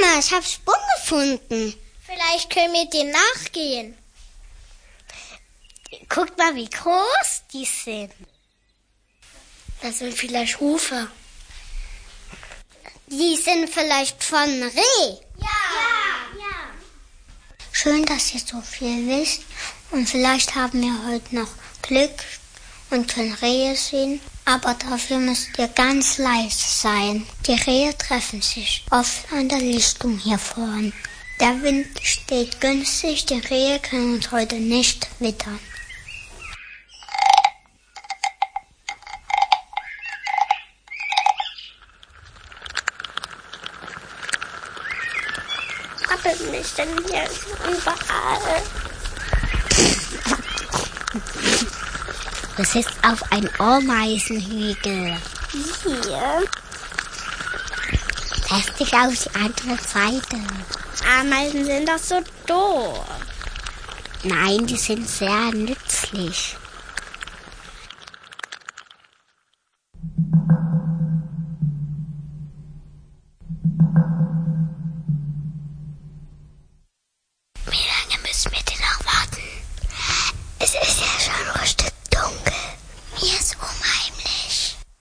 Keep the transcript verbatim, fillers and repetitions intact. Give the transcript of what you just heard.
Mama, ich habe Spuren gefunden. Vielleicht können wir denen nachgehen. Guckt mal, wie groß die sind. Das sind vielleicht Hufe. Die sind vielleicht von Reh. Ja, ja, ja. Schön, dass ihr so viel wisst. Und vielleicht haben wir heute noch Glück und können Rehe sehen. Aber dafür müsst ihr ganz leise sein. Die Rehe treffen sich oft an der Lichtung hier vorn. Der Wind steht günstig, die Rehe können uns heute nicht wittern. Krabbelt mich denn hier überall? Du sitzt auf einem Ameisenhügel. Hier. Setz dich auf die andere Seite. Ameisen sind doch so doof. Nein, die sind sehr nützlich. Wie lange müssen wir denn noch warten? Es ist